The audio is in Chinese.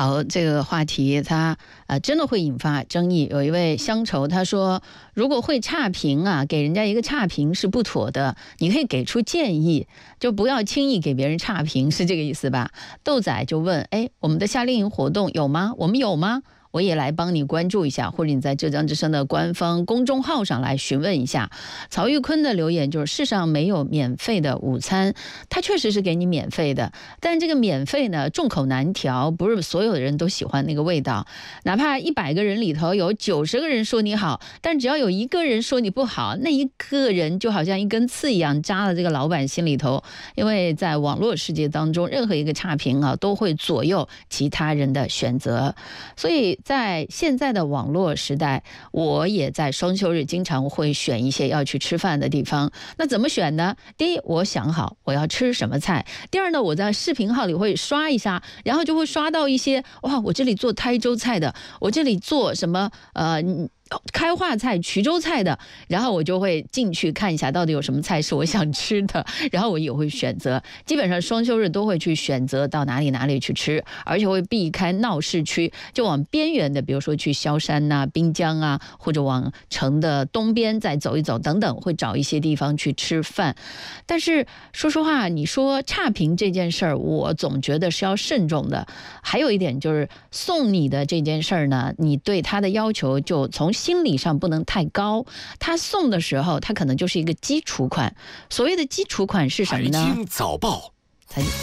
好，这个话题它真的会引发争议。有一位乡愁他说，如果会差评啊，给人家一个差评是不妥的，你可以给出建议，就不要轻易给别人差评，是这个意思吧？豆仔就问，我们的夏令营活动有吗？我们有吗？我也来帮你关注一下，或者你在浙江之声的官方公众号上来询问一下。曹玉坤的留言就是：世上没有免费的午餐，它确实是给你免费的，但这个免费呢，众口难调，不是所有的人都喜欢那个味道。哪怕100个人里头有90个人说你好，但只要有1个人说你不好，那1个人就好像一根刺一样扎了这个老板心里头。因为在网络世界当中，任何一个差评啊，都会左右其他人的选择。所以在现在的网络时代，我也在双休日经常会选一些要去吃饭的地方。那怎么选呢？第一，我想好我要吃什么菜；第二呢，我在视频号里会刷一下，然后就会刷到一些哇，我这里做台州菜的，我这里做什么开化菜、衢州菜的，然后我就会进去看一下到底有什么菜是我想吃的，然后我也会选择。基本上双休日都会去选择到哪里去吃，而且会避开闹市区，就往边缘的，比如说去萧山啊、滨江啊，或者往城的东边再走一走等等，会找一些地方去吃饭。但是说实话，你说差评这件事儿，我总觉得是要慎重的。还有一点就是送你的这件事儿呢，你对他的要求就从心理上不能太高。他送的时候，他可能就是一个基础款。所谓的基础款是什么呢？ 财经早报。